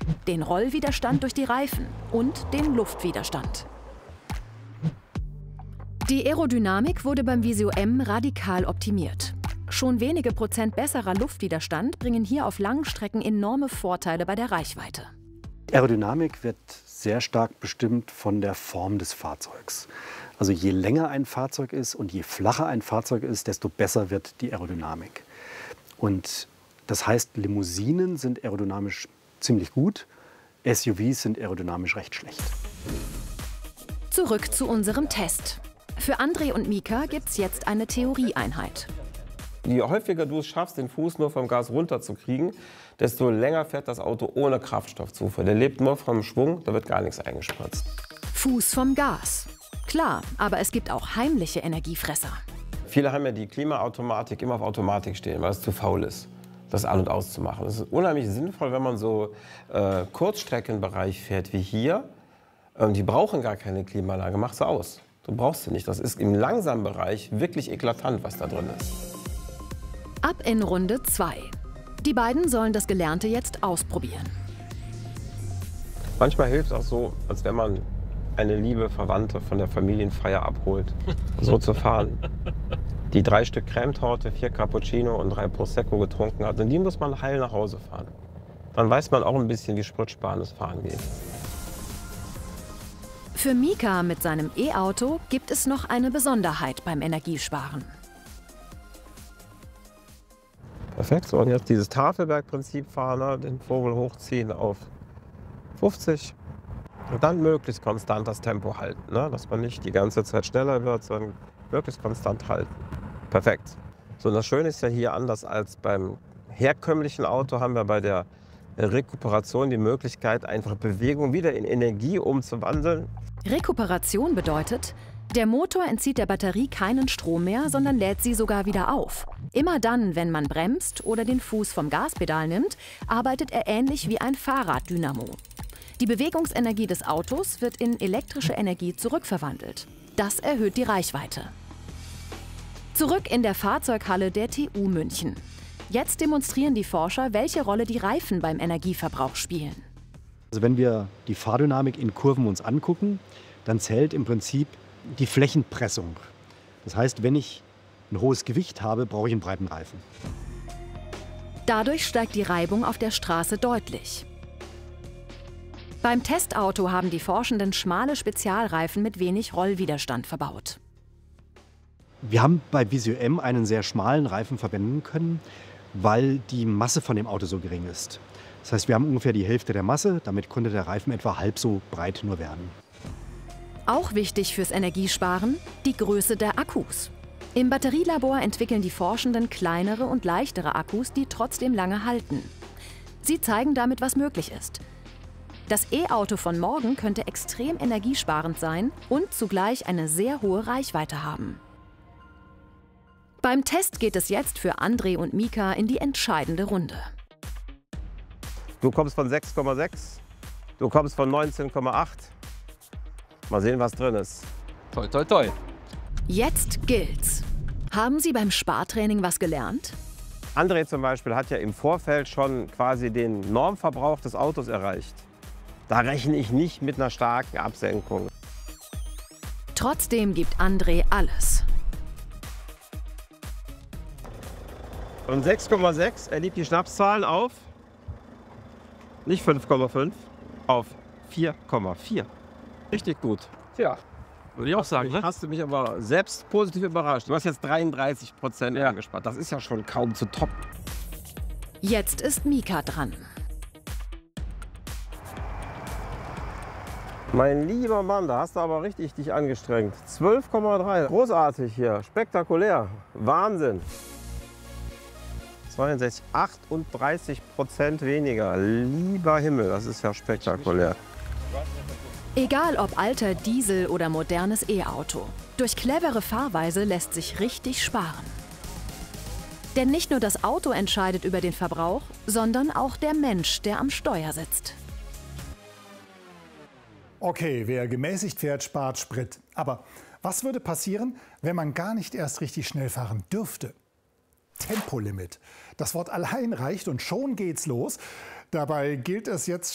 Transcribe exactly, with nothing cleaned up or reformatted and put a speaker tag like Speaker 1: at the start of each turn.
Speaker 1: den Rollwiderstand durch die Reifen und den Luftwiderstand. Die Aerodynamik wurde beim Visio M radikal optimiert. Schon wenige Prozent besserer Luftwiderstand bringen hier auf langen Strecken enorme Vorteile bei der Reichweite.
Speaker 2: Aerodynamik wird sehr stark bestimmt von der Form des Fahrzeugs. Also je länger ein Fahrzeug ist und je flacher ein Fahrzeug ist, desto besser wird die Aerodynamik. Und das heißt, Limousinen sind aerodynamisch ziemlich gut, S U Vs sind aerodynamisch recht schlecht.
Speaker 1: Zurück zu unserem Test. Für André und Mika gibt es jetzt eine Theorieeinheit.
Speaker 3: Je häufiger du es schaffst, den Fuß nur vom Gas runterzukriegen, desto länger fährt das Auto ohne Kraftstoffzufuhr. Der lebt nur vom Schwung, da wird gar nichts eingespritzt.
Speaker 1: Fuß vom Gas. Klar, aber es gibt auch heimliche Energiefresser.
Speaker 3: Viele haben ja die Klimaautomatik immer auf Automatik stehen, weil es zu faul ist, das an- und auszumachen. Es ist unheimlich sinnvoll, wenn man so äh, Kurzstreckenbereich fährt wie hier. Ähm, die brauchen gar keine Klimaanlage, mach sie aus. Du brauchst sie nicht. Das ist im langsamen Bereich wirklich eklatant, was da drin ist.
Speaker 1: Ab in Runde zwei. Die beiden sollen das Gelernte jetzt ausprobieren.
Speaker 3: Manchmal hilft es auch so, als wenn man eine liebe Verwandte von der Familienfeier abholt, so zu fahren. Die drei Stück Cremetorte, vier Cappuccino und drei Prosecco getrunken hat. Und die muss man heil nach Hause fahren. Dann weiß man auch ein bisschen, wie spritsparendes Fahren geht.
Speaker 1: Für Mika mit seinem E-Auto gibt es noch eine Besonderheit beim Energiesparen.
Speaker 3: Perfekt, so und jetzt dieses Tafelbergprinzip fahren, ne? Den Vogel hochziehen auf fünfzig und dann möglichst konstant das Tempo halten, ne? Dass man nicht die ganze Zeit schneller wird, sondern möglichst konstant halten. Perfekt. So, und das Schöne ist ja hier, anders als beim herkömmlichen Auto, haben wir bei der Rekuperation die Möglichkeit, einfach Bewegung wieder in Energie umzuwandeln.
Speaker 1: Rekuperation bedeutet, der Motor entzieht der Batterie keinen Strom mehr, sondern lädt sie sogar wieder auf. Immer dann, wenn man bremst oder den Fuß vom Gaspedal nimmt, arbeitet er ähnlich wie ein Fahrraddynamo. Die Bewegungsenergie des Autos wird in elektrische Energie zurückverwandelt. Das erhöht die Reichweite. Zurück in der Fahrzeughalle der T U München. Jetzt demonstrieren die Forscher, welche Rolle die Reifen beim Energieverbrauch spielen.
Speaker 2: Also wenn wir die Fahrdynamik in Kurven uns angucken, dann zählt im Prinzip die Flächenpressung. Das heißt, wenn ich ein hohes Gewicht habe, brauche ich einen breiten Reifen.
Speaker 1: Dadurch steigt die Reibung auf der Straße deutlich. Beim Testauto haben die Forschenden schmale Spezialreifen mit wenig Rollwiderstand verbaut.
Speaker 2: Wir haben bei Visio M einen sehr schmalen Reifen verwenden können, weil die Masse von dem Auto so gering ist. Das heißt, wir haben ungefähr die Hälfte der Masse, damit konnte der Reifen etwa halb so breit nur werden.
Speaker 1: Auch wichtig fürs Energiesparen, die Größe der Akkus. Im Batterielabor entwickeln die Forschenden kleinere und leichtere Akkus, die trotzdem lange halten. Sie zeigen damit, was möglich ist. Das E-Auto von morgen könnte extrem energiesparend sein und zugleich eine sehr hohe Reichweite haben. Beim Test geht es jetzt für André und Mika in die entscheidende Runde.
Speaker 3: Du kommst von sechs Komma sechs, du kommst von neunzehn Komma acht. Mal sehen, was drin ist.
Speaker 4: Toi, toi, toi.
Speaker 1: Jetzt gilt's. Haben Sie beim Spartraining was gelernt?
Speaker 3: André zum Beispiel hat ja im Vorfeld schon quasi den Normverbrauch des Autos erreicht. Da rechne ich nicht mit einer starken Absenkung.
Speaker 1: Trotzdem gibt André alles.
Speaker 3: Und sechs Komma sechs, er liebt die Schnapszahlen auf, nicht fünf Komma fünf, auf vier Komma vier. Richtig gut.
Speaker 4: Tja, würde ich auch sagen. Ne?
Speaker 3: Hast du mich aber selbst positiv überrascht. Du hast jetzt dreiunddreißig Prozent ja. angespart. Das ist ja schon kaum zu toppen.
Speaker 1: Jetzt ist Mika dran.
Speaker 3: Mein lieber Mann, da hast du aber richtig dich angestrengt. zwölf Komma drei, großartig hier, spektakulär, Wahnsinn. zweiundsechzig, achtunddreißig Prozent weniger, lieber Himmel, das ist ja spektakulär.
Speaker 1: Egal ob alter Diesel oder modernes E-Auto, durch clevere Fahrweise lässt sich richtig sparen. Denn nicht nur das Auto entscheidet über den Verbrauch, sondern auch der Mensch, der am Steuer sitzt.
Speaker 5: Okay, wer gemäßigt fährt, spart Sprit. Aber was würde passieren, wenn man gar nicht erst richtig schnell fahren dürfte? Tempolimit. Das Wort allein reicht und schon geht's los. Dabei gilt es jetzt